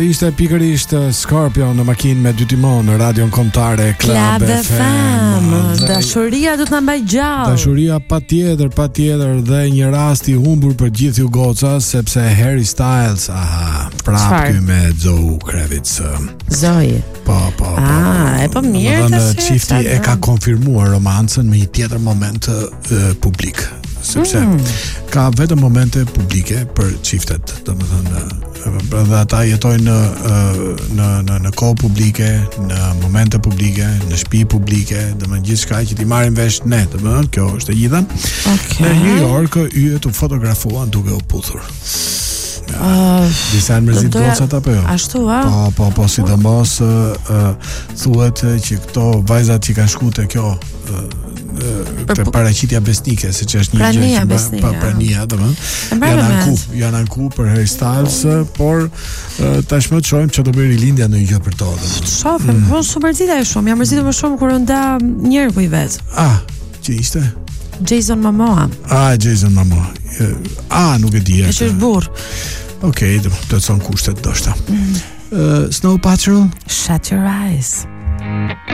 Ishte pikërisht Scorpion në makinë me dy timon në radion kombëtare Club FM. Dashuria do të na mbaj gjallë. Dashuria patjetër dhe një rast I humbur për gjithë ju goca, sepse Harry Styles, prap ky me Zoe Kravitz. Zoe. Po. E po mirë tash. Çifti e ka konfirmuar romancën me një tjetër moment publik. Sepse ka vetëm momente publike për çiftet, domethënë dhe ata jetojnë në kohë publike, në momente publike, në shtëpi publike, domethënë gjithçka që ti marrin vesh ne, domethënë kjo është e gjitha. Në New York yjet u fotografuan duke u puthur. Disa mërzit gocat apo jo? Ashtu Po, sidomos thuhet që këto vajzat që kanë shkuar te kjo te paraqitja besnike, siç është një gjë që prania, domethënë. Janë anku për Harry Styles, por tashmë të shohim çfarë do bëri Lindja në një gjë për to. Shofim, po super zita e shumë. Jam mërzitur më shumë kur u nda njerëku I vet. Që ishte? Jason Momoa. Jason Momoa. Nuk e di. Është burr. Okej, do të son kushtet ndoshta. Snow Patrol? Shut your eyes.